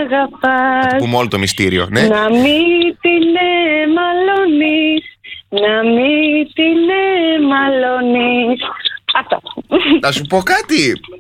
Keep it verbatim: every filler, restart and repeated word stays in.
αγαπάς. Πούμε όλο το μυστήριο, ναι. Να μην την εμαλώνεις, να μην την εμαλώνεις. Αυτό. Να σου πω κάτι.